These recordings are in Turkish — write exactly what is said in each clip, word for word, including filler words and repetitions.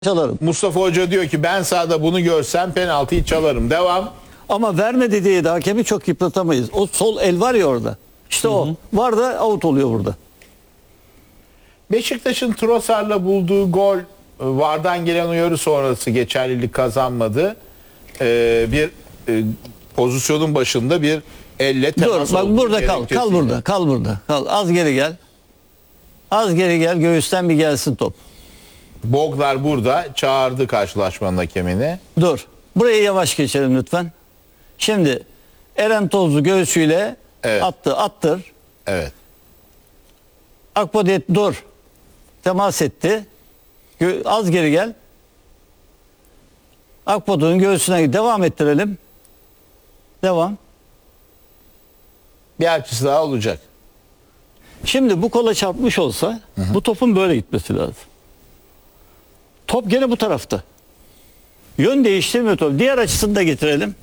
çalarım. Mustafa Hoca diyor ki ben sahada bunu görsem penaltıyı çalarım. Devam. Ama vermedi diye de hakemi çok yıpratamayız. O sol el var ya orada. İşte hı hı. o. Var da out oluyor burada. Beşiktaş'ın Trossard'la bulduğu gol, VAR'dan gelen uyarı sonrası geçerlilik kazanmadı. Ee, bir e, pozisyonun başında bir elle temas. Dur bak burada kal. Kal burada. Kal burada. Kal. Az geri gel. Az geri gel. Göğüsten bir gelsin top. Bognar burada çağırdı karşılaşmanın hakemini. Dur. Burayı yavaş geçelim lütfen. Şimdi Eren Tozlu göğsüyle evet. attı. Attır. Evet. Akbodiyet dur. Temas etti. Gö az geri gel. Akbod'un göğsüne devam ettirelim. Devam. Bir açısı daha olacak. Şimdi bu kola çarpmış olsa hı hı. bu topun böyle gitmesi lazım. Top gene bu tarafta. Yön değiştirmiyor top. Diğer açısını da getirelim.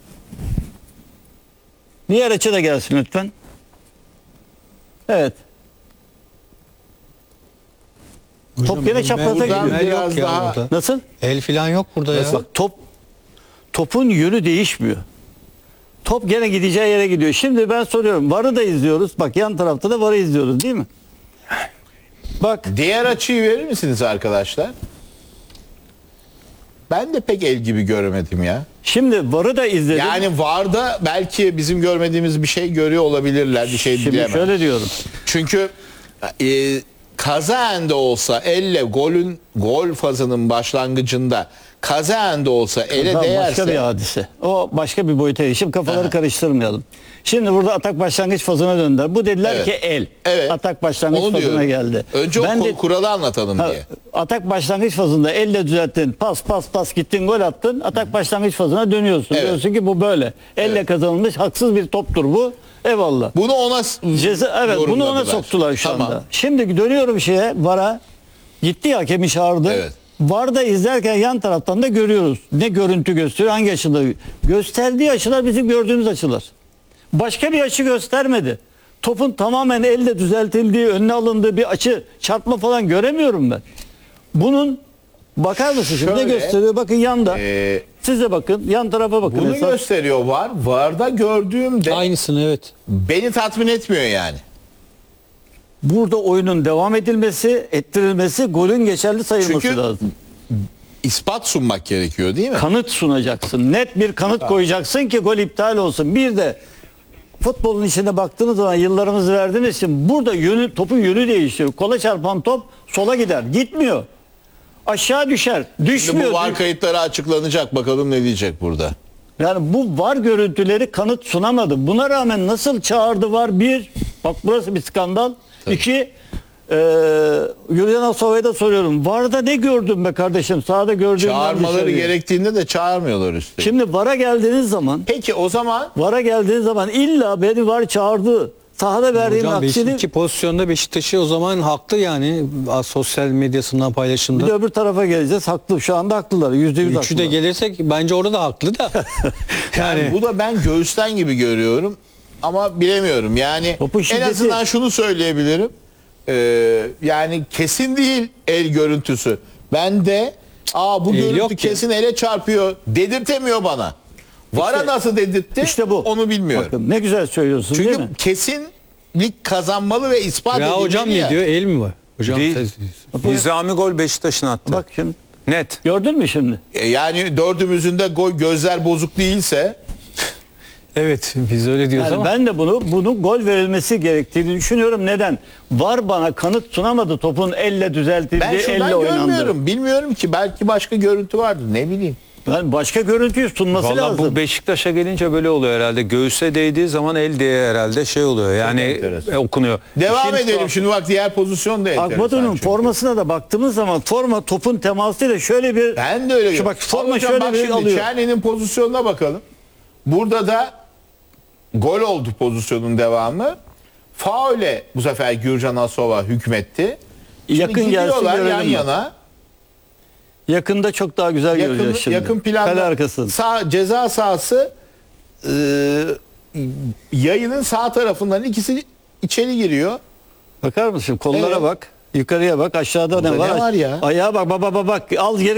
Diğer açı da gelsin lütfen. Evet. Hocam, top gene çapraza gidiyor. Biraz daha... Nasıl? El falan yok burada ya. Bak, top topun yönü değişmiyor. Top gene gideceği yere gidiyor. Şimdi ben soruyorum. VAR'ı da izliyoruz. Bak yan tarafta da VAR'ı izliyoruz değil mi? Bak. Diğer açıyı verir misiniz arkadaşlar? Ben de pek el gibi göremedim ya. Şimdi VAR'ı da izledim. Yani VAR'da belki bizim görmediğimiz bir şey görüyor olabilirler. Bir şey Şimdi diyemem. şöyle diyorum. Çünkü e, kazaen de olsa elle golün gol fazının başlangıcında kazaen de olsa ele Daha değerse. başka bir hadise. O başka bir boyuta erişim. Kafaları Aha. karıştırmayalım. Şimdi burada atak başlangıç fazına döndüler. Bu dediler Evet. ki el. Evet. Atak başlangıç Onu fazına diyorum. geldi. Önce ben o de, kuralı anlatalım ha, diye. Atak başlangıç fazında elle düzelttin. Pas pas pas gittin gol attın. Atak başlangıç fazına dönüyorsun. Evet. Diyorsun ki bu böyle. Elle evet. kazanılmış haksız bir toptur bu. Eyvallah. Bunu ona Ceza, evet bunu ona soktular şu tamam. anda. Şimdi dönüyorum şeye VAR'a. Gitti ya hakemi çağırdı. Evet. VAR'da izlerken yan taraftan da görüyoruz. Ne görüntü gösteriyor, hangi açıda. Gösterdiği açılar bizim gördüğümüz açılar. Başka bir açı göstermedi. Topun tamamen elle düzeltildiği, önüne alındığı bir açı, çarpma falan göremiyorum ben. Bunun bakar mısın şimdi ne gösteriyor? Bakın yanda. E, Siz de bakın, yan tarafa bakın. Bunu hesap. gösteriyor VAR. VAR'da gördüğümde aynısını evet. Beni tatmin etmiyor yani. Burada oyunun devam edilmesi, ettirilmesi, golün geçerli sayılması Çünkü lazım. ispat sunmak gerekiyor değil mi? Kanıt sunacaksın. Net bir kanıt koyacaksın ki gol iptal olsun. Bir de futbolun içine baktığınız zaman yıllarımızı verdiğiniz için burada yönü, topun yönü değişiyor. Kola çarpan top sola gider. Gitmiyor. Aşağı düşer. Düşmüyor. Şimdi bu VAR kayıtları açıklanacak. Bakalım ne diyecek burada. Yani bu VAR görüntüleri kanıt sunamadı. Buna rağmen nasıl çağırdı VAR? Bir, bak burası bir skandal. Tabii. İki, e, Julian Asova'ya da soruyorum. VAR'da ne gördün be kardeşim? Sahada gördüğün çağırmaları gerektiğinde de çağırmıyorlar üstelik. Şimdi VAR'a geldiğiniz zaman peki o zaman VAR'a geldiğiniz zaman illa beni VAR çağırdı. Sahada verdiğim Hocam aksini... iki pozisyonda Beşiktaş'ı o zaman haklı yani sosyal medyasından paylaşımda. Bir de öbür tarafa geleceğiz. Haklı. Şu anda haklılar. Yüzde yüz Üçü de gelirsek bence orada da haklı da. yani, yani bu da ben göğüsten gibi görüyorum ama bilemiyorum. Yani şiddeti... en azından şunu söyleyebilirim. Ee, yani kesin değil el görüntüsü. Ben de aa bu el görüntü kesin ele çarpıyor dedirtemiyor bana. VAR'a işte, nasıl dedirtti? İşte bu. Onu bilmiyorum. Bakın, ne güzel söylüyorsun. Çünkü değil mi? kesinlik kazanmalı ve ispat edilmeli. Ya hocam ne diyor? El mi var? Hocam Nizami gol Beşiktaş'ın attı. Bak şimdi. Net. Gördün mü şimdi? E yani dördümüzün de gol, gözler bozuk değilse. Evet biz öyle diyoruz yani ama. Ben de bunu bunu gol verilmesi gerektiğini düşünüyorum. Neden? VAR bana kanıt sunamadı topun elle düzeltildiği, ben şuradan elle oynandığı. görmüyorum. Bilmiyorum ki belki başka görüntü vardır ne bileyim. Yani başka görüntüyü sunması Vallahi lazım. bu Beşiktaş'a gelince böyle oluyor herhalde. Göğüse değdiği zaman el diye herhalde şey oluyor. Yani okunuyor. Devam İşin edelim tuhaf... şimdi bak diğer pozisyon da enteresan. Akbadur'un formasına da baktığımız zaman forma topun temasıyla şöyle bir... Ben de öyle şu bak forma hocam, şöyle bak bir şimdi alıyor. Çerni'nin pozisyonuna bakalım. Burada da gol oldu pozisyonun devamı. Faule bu sefer Gürcan Asova hükmetti. Şimdi yakın gelsin yan görelim yana. Bak. Yakında çok daha güzel Yakın, göreceğiz şimdi. yakın planda sağ, ceza sahası e, yayının sağ tarafından ikisi içeri giriyor. Bakar mısın? Kollara evet. bak. Yukarıya bak, aşağıda ne Burada var? ne var ya? Ayağa bak, baba bak bak. Al geri